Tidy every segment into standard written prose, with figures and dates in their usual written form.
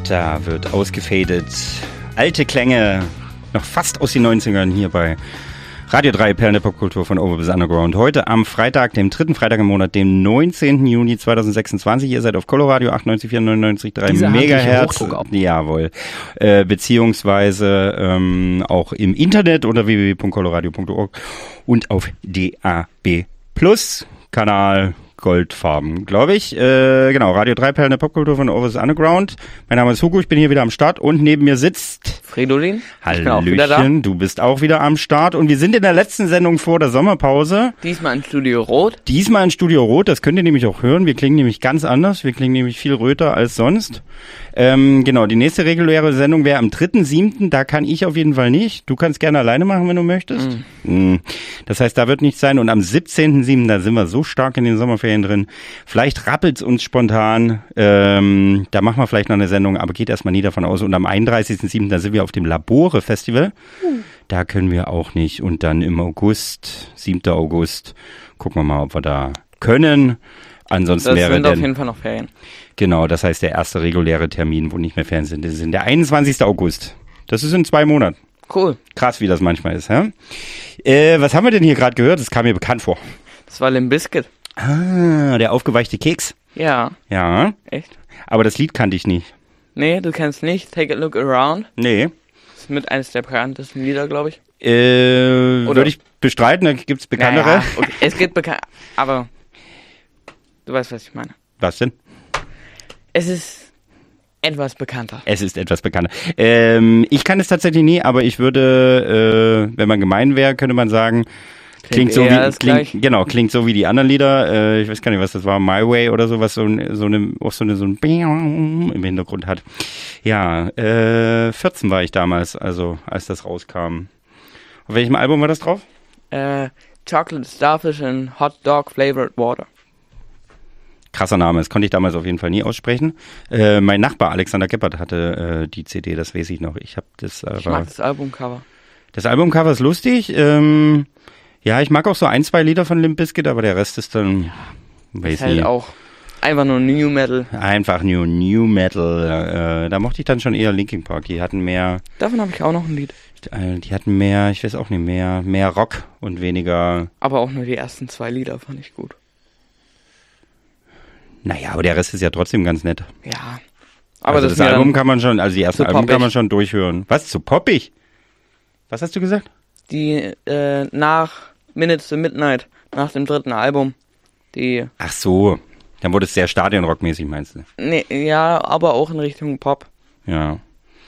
Da wird ausgefadet. Alte Klänge, noch fast aus den 90ern hier bei Radio 3, Perlen der Popkultur von Over bis Underground. Heute am Freitag, dem 3. Freitag im Monat, dem 19. Juni 2026. Ihr seid auf Coloradio 98,499,3 Megahertz. Jawohl. Beziehungsweise auch im Internet unter www.coloradio.org und auf DAB Plus Kanal Goldfarben, glaube ich. Genau, Radio 3, Perlen der Popkultur von Over the Underground. Mein Name ist Hugo, ich bin hier wieder am Start und neben mir sitzt Fridolin. Hallöchen, du bist auch wieder am Start und wir sind in der letzten Sendung vor der Sommerpause. Diesmal in Studio Rot. Das könnt ihr nämlich auch hören. Wir klingen nämlich ganz anders, wir klingen nämlich viel röter als sonst. Genau, die nächste reguläre Sendung wäre am 3.7., da kann ich auf jeden Fall nicht. Du kannst gerne alleine machen, wenn du möchtest. Das heißt, da wird nichts sein und am 17.7., da sind wir so stark in den Sommerferien drin. Vielleicht rappelt's uns spontan, da machen wir vielleicht noch eine Sendung, aber geht erstmal nie davon aus. Und am 31.7., da sind wir auf dem Labore-Festival. Da können wir auch nicht. Und dann im August, 7. August, gucken wir mal, ob wir da können. Ansonsten das sind auf jeden Fall noch Ferien. Genau, das heißt, der erste reguläre Termin, wo nicht mehr Ferien sind, ist der 21. August. Das ist in 2 Monaten. Cool. Krass, wie das manchmal ist. Hä? Was haben wir denn hier gerade gehört? Das kam mir bekannt vor. Das war Limp Bizkit. Ah, der aufgeweichte Keks. Ja. Ja. Echt? Aber das Lied kannte ich nicht. Nee, du kennst nicht Take a Look Around. Nee. Das ist mit eines der bekanntesten Lieder, glaube ich. Würde ich bestreiten, da gibt's bekanntere. Naja, okay. Es gibt bekannte, aber du weißt, was ich meine. Was denn? Es ist etwas bekannter. Ich kann es tatsächlich nie, aber ich würde, wenn man gemein wäre, könnte man sagen, klingt so wie die anderen Lieder. Ich weiß gar nicht, was das war, My Way oder so, was so ein Bing im Hintergrund hat. Ja, 14 war ich damals, also als das rauskam. Auf welchem Album war das drauf? Chocolate Starfish and Hot Dog Flavored Water. Krasser Name, das konnte ich damals auf jeden Fall nie aussprechen. Mein Nachbar Alexander Geppert hatte die CD, das weiß ich noch. Ich mag das Albumcover. Das Albumcover ist lustig. Ja, ich mag auch so 1, 2 Lieder von Limp Bizkit, aber der Rest ist dann, weiß ist halt nicht. Auch einfach nur New Metal. Einfach New Metal. Da mochte ich dann schon eher Linkin Park. Die hatten mehr. Davon habe ich auch noch ein Lied. Die hatten mehr, ich weiß auch nicht, mehr Rock und weniger. Aber auch nur die ersten 2 Lieder fand ich gut. Naja, aber der Rest ist ja trotzdem ganz nett. Ja. Aber also das Album kann man schon, also die ersten Alben kann man schon durchhören. Was, zu poppig? Was hast du gesagt? Die nach Minutes to Midnight, nach dem 3. Album, die... Ach so, dann wurde es sehr stadionrockmäßig, meinst du? Nee, ja, aber auch in Richtung Pop. Ja.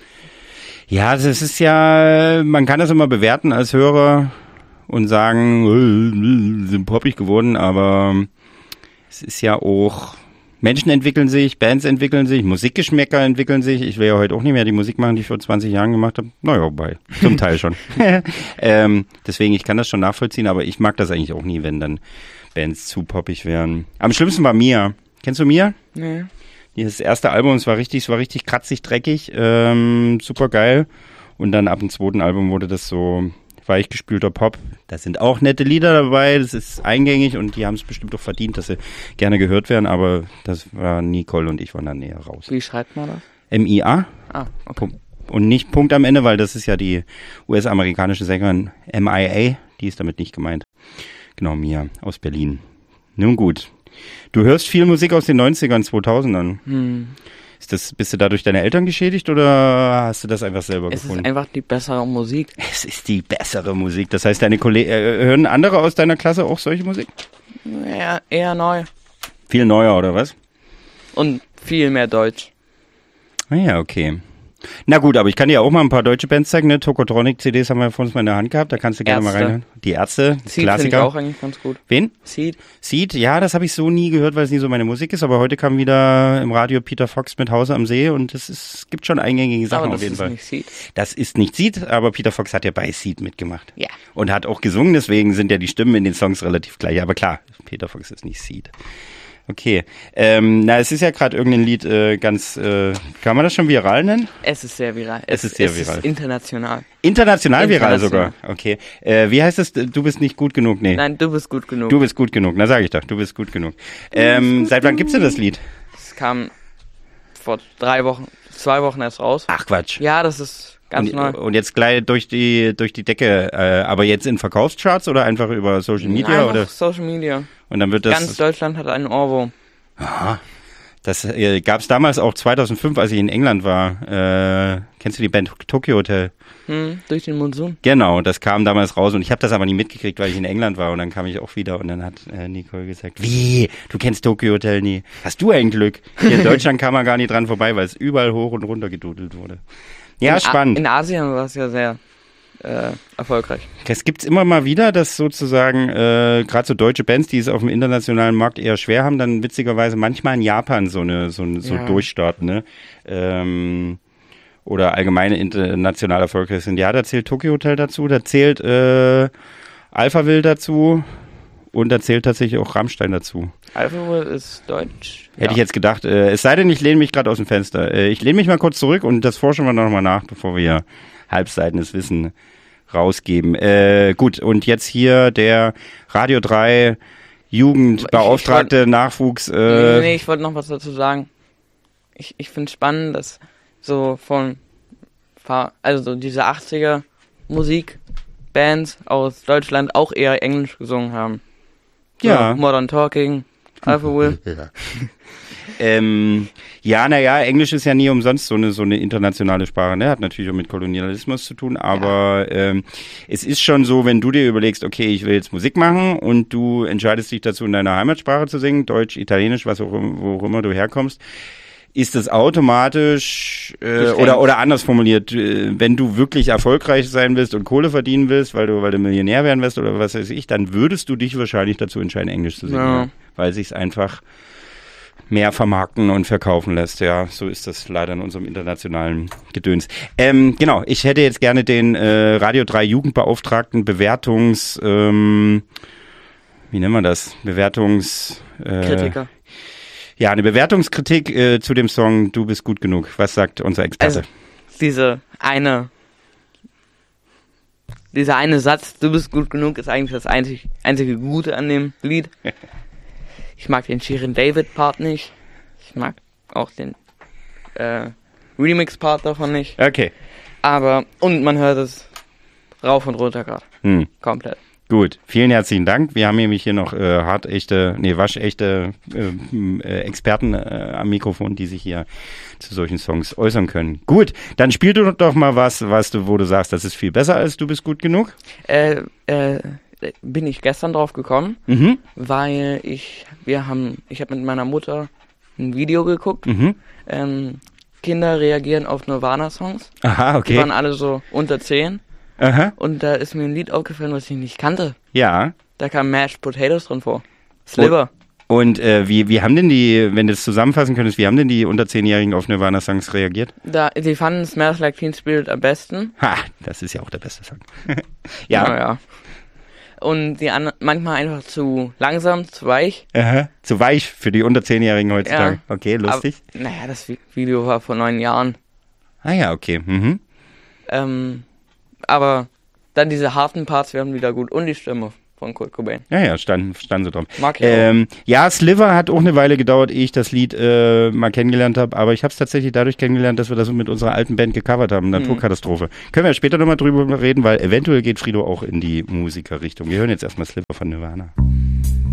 Ja, das ist ja, man kann das immer bewerten als Hörer und sagen, sind poppig geworden, aber es ist ja auch, Menschen entwickeln sich, Bands entwickeln sich, Musikgeschmäcker entwickeln sich. Ich will ja heute auch nicht mehr die Musik machen, die ich vor 20 Jahren gemacht habe. Naja, wobei, zum Teil schon. Deswegen, ich kann das schon nachvollziehen, aber ich mag das eigentlich auch nie, wenn dann Bands zu poppig wären. Am schlimmsten war Mia. Kennst du Mia? Nee. Das erste Album, es war richtig kratzig, dreckig, super geil. Und dann ab dem 2. Album wurde das so weichgespülter Pop. Da sind auch nette Lieder dabei, das ist eingängig und die haben es bestimmt auch verdient, dass sie gerne gehört werden, aber das war Nicole und ich waren dann näher raus. Wie schreibt man das? M-I-A. Ah, okay. Und nicht Punkt am Ende, weil das ist ja die US-amerikanische Sängerin M.I.A., die ist damit nicht gemeint. Genau, Mia aus Berlin. Nun gut. Du hörst viel Musik aus den 90ern, 2000ern. Bist du dadurch deine Eltern geschädigt oder hast du das einfach selber gefunden? Es ist einfach die bessere Musik. Es ist die bessere Musik. Das heißt, deine Kollegen, hören andere aus deiner Klasse auch solche Musik? Ja, eher neu. Viel neuer, oder was? Und viel mehr Deutsch. Ah ja, okay. Na gut, aber ich kann dir auch mal ein paar deutsche Bands zeigen, ne? Tokotronic-CDs haben wir vor uns mal in der Hand gehabt, da kannst du gerne mal reinhören. Die Ärzte, Seed Klassiker. finde ich auch eigentlich ganz gut. Wen? Seed, ja, das habe ich so nie gehört, weil es nie so meine Musik ist, aber heute kam wieder im Radio Peter Fox mit Hause am See und es gibt schon eingängige Sachen auf jeden Fall. Das ist nicht Seed, aber Peter Fox hat ja bei Seed mitgemacht. Ja. Und hat auch gesungen, deswegen sind ja die Stimmen in den Songs relativ gleich, aber klar, Peter Fox ist nicht Seed. Okay. Es ist ja gerade irgendein Lied kann man das schon viral nennen? Es ist sehr viral. Es ist sehr viral. Ist international. International viral sogar? Okay. Wie heißt es? Du bist nicht gut genug? Nee. Nein, du bist gut genug. Du bist gut genug. Na, sag ich doch. Du bist gut genug. Seit wann gibt's denn das Lied? Es kam vor 3 Wochen. 2 Wochen erst raus. Ach Quatsch. Ja, das ist ganz neu. Und jetzt gleich durch die Decke, aber jetzt in Verkaufscharts oder einfach über Social Media? Einfach oder? Social Media. Und dann wird das... Ganz Deutschland hat einen Ohrwurm. Aha. Das gab es damals auch 2005, als ich in England war. Kennst du die Band Tokyo Hotel? Durch den Monsun. Genau, das kam damals raus und ich habe das aber nie mitgekriegt, weil ich in England war und dann kam ich auch wieder und dann hat Nicole gesagt, wie, du kennst Tokyo Hotel nie? Hast du ein Glück? Hier in Deutschland kam man gar nicht dran vorbei, weil es überall hoch und runter gedudelt wurde. Ja, spannend. In Asien war es ja sehr erfolgreich. Es gibt's immer mal wieder, dass sozusagen gerade so deutsche Bands, die es auf dem internationalen Markt eher schwer haben, dann witzigerweise manchmal in Japan so durchstarten, ne? Oder allgemeine international erfolgreich sind. Ja, da zählt Tokyo Hotel dazu, da zählt Alphaville dazu und da zählt tatsächlich auch Rammstein dazu. Alphaville ist deutsch. Hätte ich jetzt gedacht. Es sei denn, ich lehne mich gerade aus dem Fenster. Ich lehne mich mal kurz zurück und das forschen wir nochmal nach, bevor wir halbseitiges Wissen rausgeben. Gut, und jetzt hier der Radio 3 Jugendbeauftragte Nachwuchs. Nee, ich wollte noch was dazu sagen. Ich finde es spannend, dass so diese 80er Musikbands aus Deutschland auch eher Englisch gesungen haben. So Ja. Modern Talking, Alphaville. Englisch ist ja nie umsonst so eine internationale Sprache, ne? Hat natürlich auch mit Kolonialismus zu tun, aber es ist schon so, wenn du dir überlegst, okay, ich will jetzt Musik machen und du entscheidest dich dazu, in deiner Heimatsprache zu singen, Deutsch, Italienisch, wo auch immer du herkommst, ist es automatisch oder anders formuliert, wenn du wirklich erfolgreich sein willst und Kohle verdienen willst, weil du Millionär werden willst oder was weiß ich, dann würdest du dich wahrscheinlich dazu entscheiden, Englisch zu singen, Ja. weil sich's einfach mehr vermarkten und verkaufen lässt. Ja, so ist das leider in unserem internationalen Gedöns. Genau, ich hätte jetzt gerne den Radio 3 Jugendbeauftragten wie nennen wir das? Kritiker. Ja, eine Bewertungskritik zu dem Song Du bist gut genug. Was sagt unser Experte? Also, dieser eine Satz, du bist gut genug, ist eigentlich das einzige Gute an dem Lied. Ich mag den Shirin David Part nicht. Ich mag auch den Remix Part davon nicht. Okay. Und man hört es rauf und runter gerade. Komplett. Gut, vielen herzlichen Dank. Wir haben nämlich hier noch waschechte Experten am Mikrofon, die sich hier zu solchen Songs äußern können. Gut, dann spiel du doch mal was, wo du sagst, das ist viel besser als Du bist gut genug. Bin ich gestern drauf gekommen, weil ich habe mit meiner Mutter ein Video geguckt. Kinder reagieren auf Nirvana-Songs. Aha, okay. Die waren alle so unter 10. Aha. Und da ist mir ein Lied aufgefallen, was ich nicht kannte. Ja. Da kam Mashed Potatoes drin vor. Sliver. Und wie haben denn die, wenn du es zusammenfassen könntest, wie haben denn die unter 10-Jährigen auf Nirvana-Songs reagiert? Die fanden Smells Like Teen Spirit am besten. Ha, das ist ja auch der beste Song. Ja. Naja. Und die anderen manchmal einfach zu langsam, zu weich. Aha. Zu weich für die unter 10-Jährigen heutzutage. Ja. Okay, lustig. Aber, das Video war vor 9 Jahren. Ah ja, okay. Aber dann diese harten Parts werden wieder gut. Und die Stimme von Kurt Cobain. Ja, stand so drauf. Mag ich auch. Ja, Sliver hat auch eine Weile gedauert, ehe ich das Lied mal kennengelernt habe, aber ich habe es tatsächlich dadurch kennengelernt, dass wir das mit unserer alten Band gecovert haben, Naturkatastrophe. Können wir später nochmal drüber reden, weil eventuell geht Frido auch in die Musikerrichtung. Wir hören jetzt erstmal Sliver von Nirvana.